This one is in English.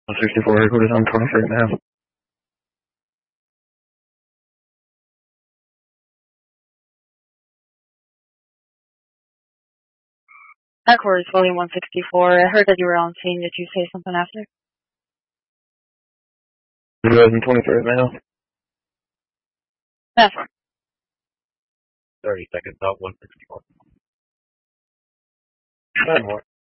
164 headquarters on 23rd now. Headquarters, William 164. I heard that you were on scene. Did you say something after? 23rd now. That's 30 seconds out, 164. Nine more.